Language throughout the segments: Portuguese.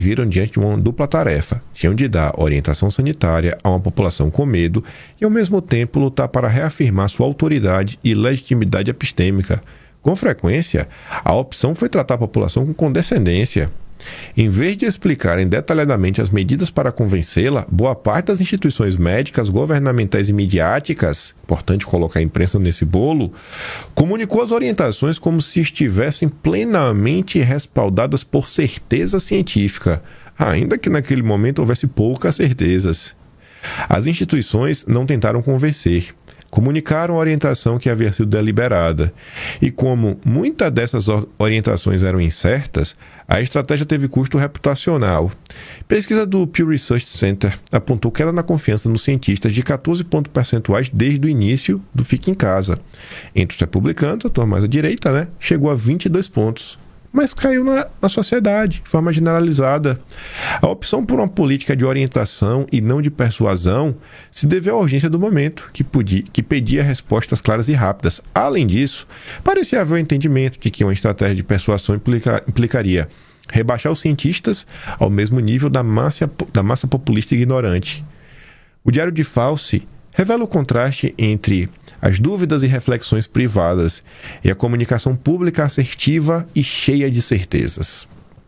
viram diante de uma dupla tarefa. Tinham de dar orientação sanitária a uma população com medo e, ao mesmo tempo, lutar para reafirmar sua autoridade e legitimidade epistêmica. Com frequência, a opção foi tratar a população com condescendência. Em vez de explicarem detalhadamente as medidas para convencê-la, boa parte das instituições médicas, governamentais e midiáticas, importante colocar a imprensa nesse bolo, comunicou as orientações como se estivessem plenamente respaldadas por certeza científica, ainda que naquele momento houvesse poucas certezas. As instituições não tentaram convencer. Comunicaram a orientação que havia sido deliberada. E como muitas dessas orientações eram incertas, a estratégia teve custo reputacional. Pesquisa do Pew Research Center apontou queda na confiança nos cientistas de 14 pontos percentuais desde o início do Fique em Casa. Entre os republicanos, a turma mais à direita, chegou a 22 pontos. Mas caiu na sociedade, de forma generalizada. A opção por uma política de orientação e não de persuasão se deveu à urgência do momento, que pedia respostas claras e rápidas. Além disso, parecia haver o entendimento de que uma estratégia de persuasão implicaria rebaixar os cientistas ao mesmo nível da massa populista ignorante. O Diário de Fauci revela o contraste entre as dúvidas e reflexões privadas e a comunicação pública assertiva e cheia de certezas.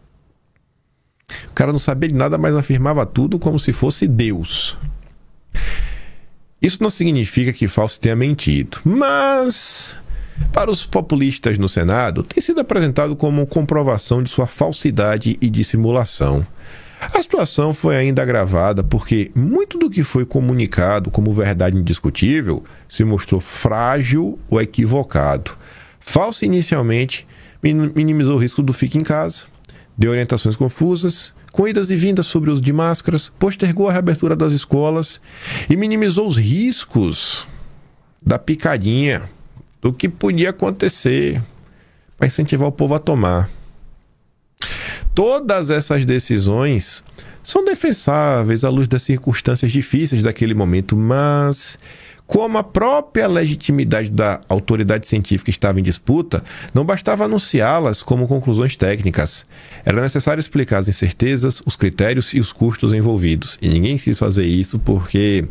O cara não sabia de nada, mas afirmava tudo como se fosse Deus. Isso não significa que Fauci tenha mentido, mas para os populistas no Senado tem sido apresentado como comprovação de sua falsidade e dissimulação. A situação foi ainda agravada porque muito do que foi comunicado como verdade indiscutível se mostrou frágil ou equivocado. Fauci inicialmente minimizou o risco do Fique em Casa, deu orientações confusas, com idas e vindas sobre o uso de máscaras, postergou a reabertura das escolas e minimizou os riscos da picadinha, do que podia acontecer para incentivar o povo a tomar. Todas essas decisões são defensáveis à luz das circunstâncias difíceis daquele momento, mas como a própria legitimidade da autoridade científica estava em disputa, não bastava anunciá-las como conclusões técnicas. Era necessário explicar as incertezas, os critérios e os custos envolvidos. E ninguém quis fazer isso porque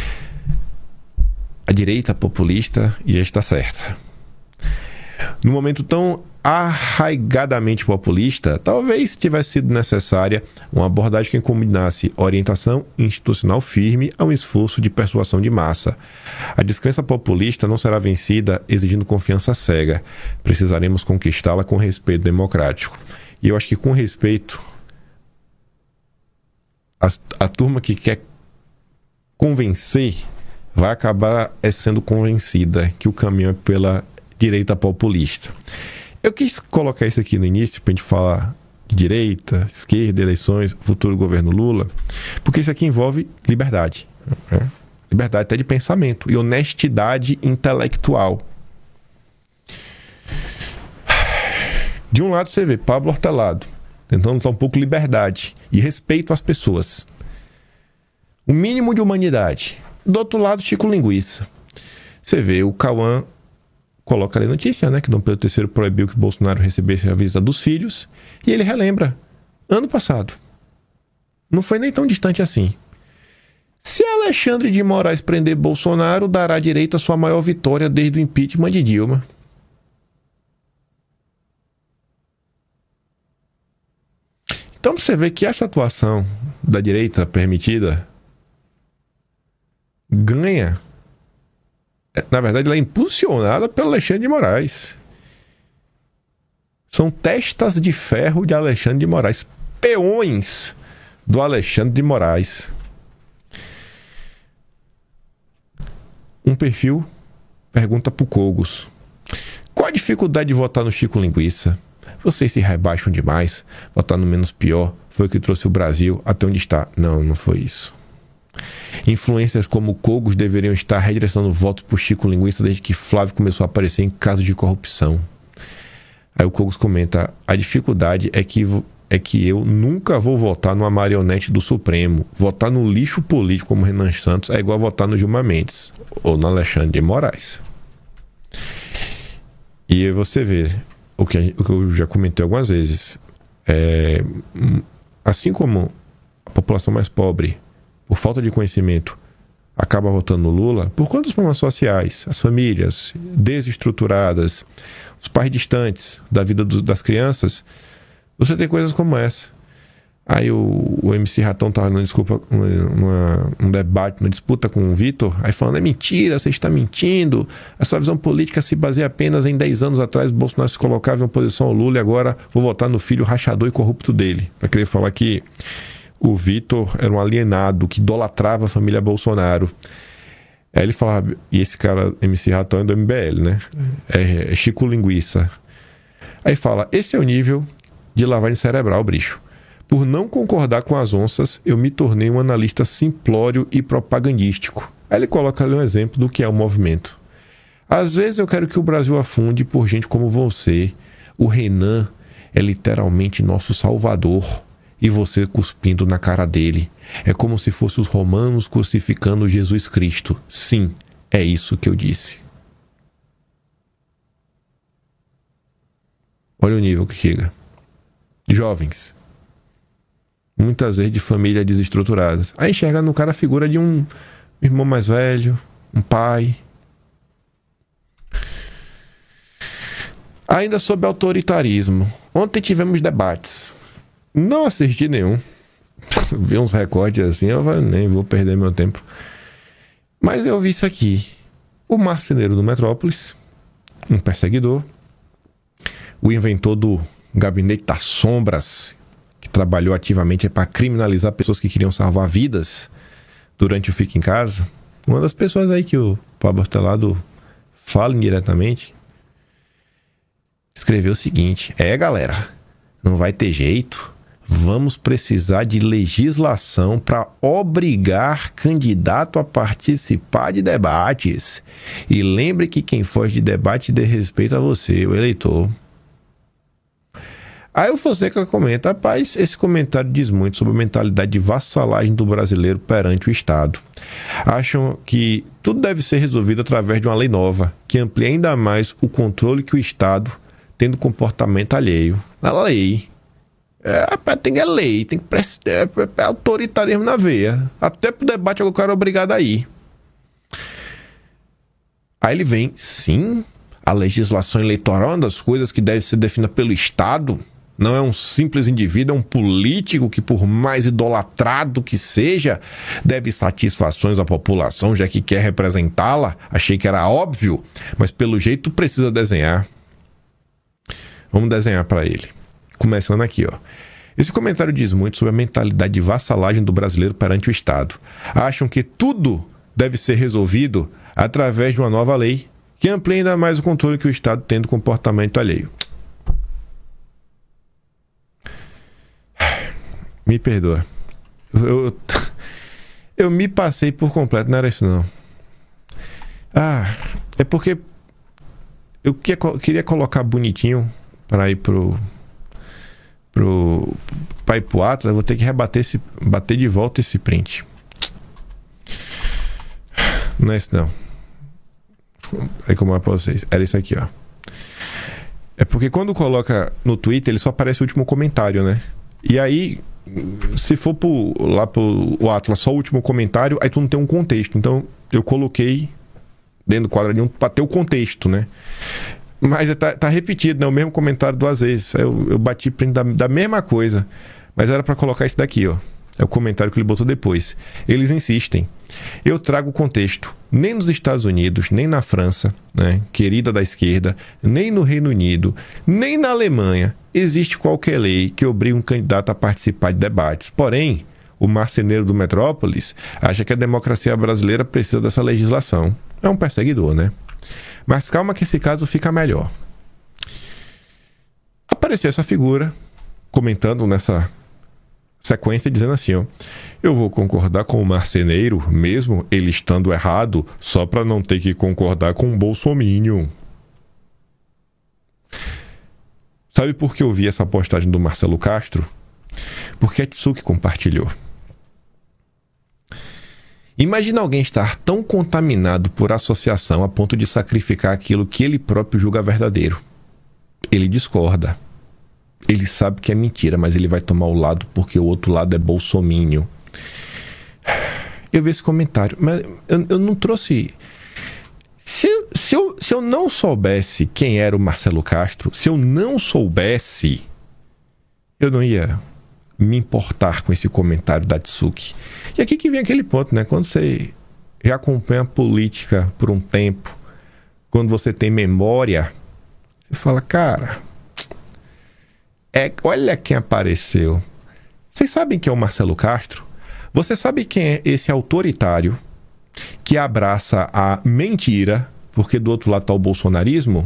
a direita populista já está certa. No momento tão arraigadamente populista, talvez tivesse sido necessária uma abordagem que combinasse orientação institucional firme a um esforço de persuasão de massa. A descrença populista não será vencida exigindo confiança cega. Precisaremos conquistá-la com respeito democrático. E eu acho que com respeito, a turma que quer convencer vai acabar sendo convencida que o caminho é pela direita populista. Eu quis colocar isso aqui no início para a gente falar de direita, esquerda, eleições, futuro governo Lula, porque isso aqui envolve liberdade. Liberdade até de pensamento e honestidade intelectual. De um lado você vê Pablo Hortelado tentando dar um pouco liberdade e respeito às pessoas. O mínimo de humanidade. Do outro lado, Chico Linguiça. Você vê o Cauã coloca ali a notícia, que Dom Pedro III proibiu que Bolsonaro recebesse a visita dos filhos, e ele relembra, ano passado. Não foi nem tão distante assim. Se Alexandre de Moraes prender Bolsonaro, dará direito à sua maior vitória desde o impeachment de Dilma. Então você vê que essa atuação da direita permitida ganha. Na verdade, ela é impulsionada pelo Alexandre de Moraes. São testas de ferro de Alexandre de Moraes. Peões do Alexandre de Moraes. Um perfil pergunta pro Cogos: qual a dificuldade de votar no Chico Linguiça? Vocês se rebaixam demais. Votar no menos pior foi o que trouxe o Brasil até onde está. Não, não foi isso. Influências como Cogos deveriam estar redirecionando votos por Chico Linguiça desde que Flávio começou a aparecer em casos de corrupção. Aí o Cogos comenta: a dificuldade é que eu nunca vou votar numa marionete do Supremo. Votar no lixo político como Renan Santos é igual a votar no Gilmar Mendes ou no Alexandre de Moraes. E aí você vê o que eu já comentei algumas vezes. assim como a população mais pobre, por falta de conhecimento, acaba votando no Lula, por conta dos problemas sociais, as famílias desestruturadas, os pais distantes da vida das crianças, você tem coisas como essa. Aí o MC Ratão estava num debate, numa disputa com o Vitor, aí falando, é mentira, você está mentindo, a sua visão política se baseia apenas em 10 anos atrás, Bolsonaro se colocava em oposição ao Lula e agora vou votar no filho rachador e corrupto dele. Para querer falar que o Vitor era um alienado que idolatrava a família Bolsonaro. Aí ele falava, e esse cara, MC Ratão, é do MBL, né? É Chico Linguiça. Aí fala, esse é o nível de lavagem cerebral, bicho. Por não concordar com as onças, eu me tornei um analista simplório e propagandístico. Aí ele coloca ali um exemplo do que é o movimento. Às vezes eu quero que o Brasil afunde por gente como você. O Renan é literalmente nosso salvador. E você cuspindo na cara dele. É como se fosse os romanos crucificando Jesus Cristo. Sim, é isso que eu disse. Olha o nível que chega. Jovens. Muitas vezes de famílias desestruturadas. Aí enxerga no cara a figura de um irmão mais velho, um pai. Ainda sobre autoritarismo. Ontem tivemos debates. Não assisti nenhum. Vi uns recortes assim, eu nem vou perder meu tempo. Mas eu vi isso aqui. O marceneiro do Metrópolis, um perseguidor, o inventor do Gabinete das Sombras, que trabalhou ativamente para criminalizar pessoas que queriam salvar vidas durante o Fica em Casa. Uma das pessoas aí que o Pablo Hortelado fala indiretamente, escreveu o seguinte: galera, não vai ter jeito. Vamos precisar de legislação para obrigar candidato a participar de debates. E lembre que quem foge de debate dê respeito a você, o eleitor. Aí o Fonseca comenta, rapaz, esse comentário diz muito sobre a mentalidade de vassalagem do brasileiro perante o Estado. Acham que tudo deve ser resolvido através de uma lei nova, que amplie ainda mais o controle que o Estado tem do comportamento alheio. A lei. Tem lei, tem autoritarismo na veia. Até pro debate o cara é obrigado a ir. Aí ele vem, sim, a legislação eleitoral é uma das coisas que deve ser definida pelo Estado. Não é um simples indivíduo, é um político que, por mais idolatrado que seja, deve satisfações à população, já que quer representá-la. Achei que era óbvio, mas pelo jeito precisa desenhar. Vamos desenhar para ele. Começando aqui, ó. Esse comentário diz muito sobre a mentalidade de vassalagem do brasileiro perante o Estado. Acham que tudo deve ser resolvido através de uma nova lei que amplia ainda mais o controle que o Estado tem do comportamento alheio. Me perdoa. Eu me passei por completo, não era isso não. É porque eu queria colocar bonitinho para ir pro Atlas, eu vou ter que bater de volta esse print. Não é isso não. Aí como é pra vocês. Era isso aqui, ó. É porque quando coloca no Twitter, ele só aparece o último comentário, né? E aí, se for lá pro Atlas só o último comentário, aí tu não tem um contexto. Então, eu coloquei dentro do quadradinho pra ter o contexto, né? Mas tá repetido, né? O mesmo comentário duas vezes. Eu bati print da mesma coisa. Mas era pra colocar esse daqui, ó. É o comentário que ele botou depois. Eles insistem. Eu trago o contexto. Nem nos Estados Unidos, nem na França, né, querida da esquerda, nem no Reino Unido, nem na Alemanha, existe qualquer lei que obrigue um candidato a participar de debates. Porém, o marceneiro do Metrópolis acha que a democracia brasileira precisa dessa legislação. É um perseguidor, né? Mas calma que esse caso fica melhor. Apareceu essa figura comentando nessa sequência dizendo assim, ó: eu vou concordar com o marceneiro, mesmo ele estando errado, só para não ter que concordar com o bolsominion. Sabe por que eu vi essa postagem do Marcelo Castro? Porque a Tsuki compartilhou. Imagina alguém estar tão contaminado por associação a ponto de sacrificar aquilo que ele próprio julga verdadeiro. Ele discorda. Ele sabe que é mentira, mas ele vai tomar o lado porque o outro lado é bolsomínio. Eu vi esse comentário, mas eu não trouxe... Se eu não soubesse quem era o Marcelo Castro, se eu não soubesse, eu não ia me importar com esse comentário da Tsuki. E aqui que vem aquele ponto, né? Quando você já acompanha a política por um tempo, quando você tem memória, você fala, cara, olha quem apareceu. Vocês sabem quem é o Marcelo Castro? Você sabe quem é esse autoritário que abraça a mentira, porque do outro lado está o bolsonarismo?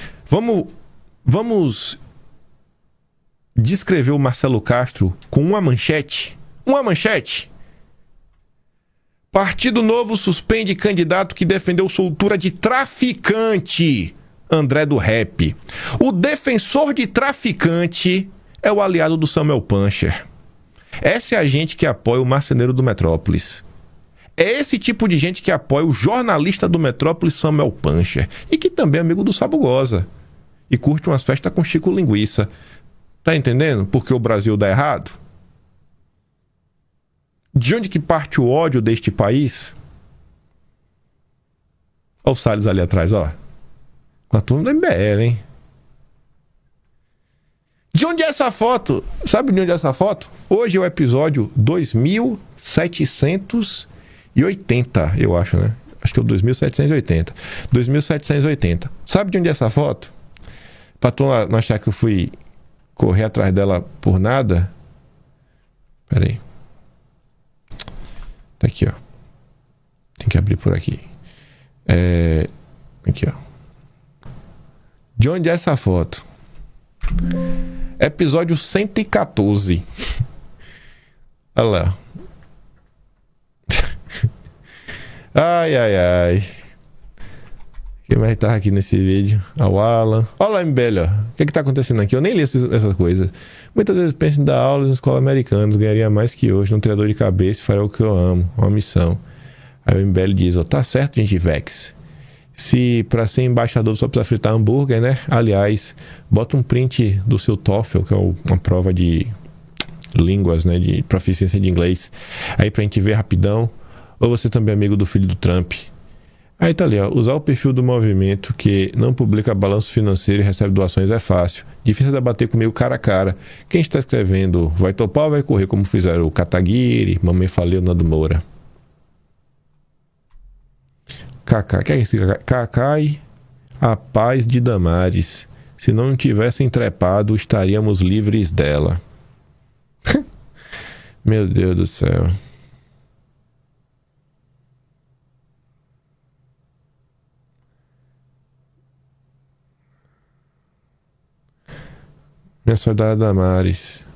Vamos descrever o Marcelo Castro com uma manchete. Uma manchete. Partido Novo suspende candidato que defendeu soltura de traficante, André do Rap. O defensor de traficante é o aliado do Samuel Puncher. Essa é a gente que apoia o marceneiro do Metrópolis. É esse tipo de gente que apoia o jornalista do Metrópolis, Samuel Puncher, e que também é amigo do Sabugosa e curte umas festas com Chico Linguiça. Tá entendendo? Porque o Brasil dá errado? De onde que parte o ódio deste país? Olha o Salles ali atrás, ó. Com a turma do MBL, hein? De onde é essa foto? Sabe de onde é essa foto? Hoje é o episódio 2780, eu acho, né? Acho que é o 2780. 2780. Sabe de onde é essa foto? Pra tu não achar que eu fui correr atrás dela por nada. Pera aí. Tá aqui, ó. Tem que abrir por aqui. Aqui, ó. De onde é essa foto? Episódio 114. Olha lá. Ai, ai, ai. Quem mais tá aqui nesse vídeo? O Alan. Olha lá, MBL, ó. O que tá acontecendo aqui? Eu nem li essas coisas. Muitas vezes penso em dar aulas na escola americana. Ganharia mais que hoje. Não teria dor de cabeça e faria o que eu amo. Uma missão. Aí o MBL diz, ó. Tá certo, gente, Vex. Se para ser embaixador só precisa fritar hambúrguer, né? Aliás, bota um print do seu TOEFL, que é uma prova de línguas, né? De proficiência de inglês. Aí pra gente ver rapidão. Ou você também é amigo do filho do Trump. Aí tá ali, ó. Usar o perfil do movimento que não publica balanço financeiro e recebe doações é fácil. Difícil é debater comigo cara a cara. Quem está escrevendo vai topar ou vai correr, como fizeram o Kataguiri, Mamãe Falei, Nando Moura. Cacá, que é isso? Cacai, a paz de Damares. Se não tivessem trepado, estaríamos livres dela. Meu Deus do céu. Minha saudade Damares.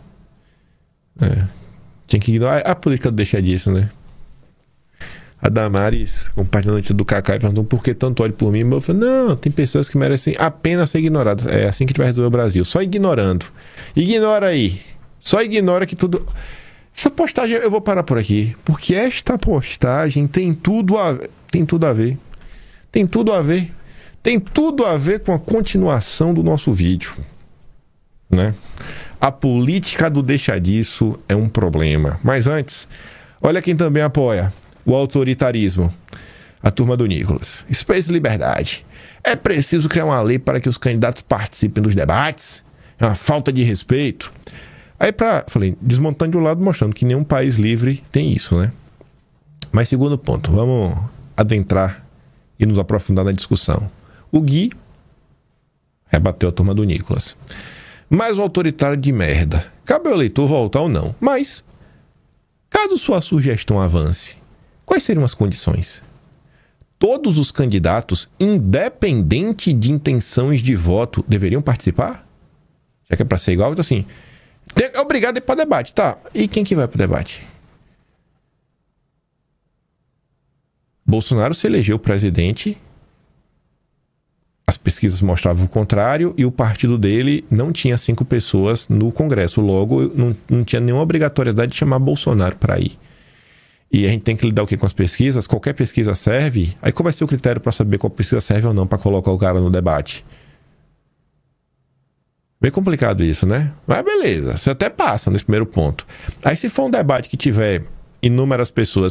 Tinha que ignorar. A política deixa disso, né? A Damares, compartilhando a notícia do Cacá, e perguntou por que tanto ódio por mim. Eu falei, não, tem pessoas que merecem apenas ser ignoradas. É assim que a gente vai resolver o Brasil. Só ignorando. Ignora aí. Só ignora que tudo... Essa postagem eu vou parar por aqui. Porque esta postagem tem tudo a ver. Tem tudo a ver. Tem tudo a ver. Tem tudo a ver com a continuação do nosso vídeo. Né? A política do deixa disso é um problema. Mas antes, olha quem também apoia o autoritarismo. A turma do Nicolas. Space Liberdade. É preciso criar uma lei para que os candidatos participem dos debates? É uma falta de respeito. Aí falei, desmontando de um lado, mostrando que nenhum país livre tem isso, né? Mas segundo ponto, vamos adentrar e nos aprofundar na discussão. O Gui rebateu a turma do Nicolas. Mais um autoritário de merda. Cabe ao eleitor voltar ou não. Mas, caso sua sugestão avance, quais seriam as condições? Todos os candidatos, independente de intenções de voto, deveriam participar? Já que é para ser igual, então assim... É obrigado a ir para o debate, tá? E quem que vai para o debate? Bolsonaro se elegeu presidente, as pesquisas mostravam o contrário, e o partido dele não tinha 5 pessoas no Congresso. Logo, não tinha nenhuma obrigatoriedade de chamar Bolsonaro para ir. E a gente tem que lidar o quê com as pesquisas? Qualquer pesquisa serve? Aí qual vai ser o critério para saber qual pesquisa serve ou não para colocar o cara no debate? Bem complicado isso, né? Mas beleza, você até passa nesse primeiro ponto. Aí se for um debate que tiver inúmeras pessoas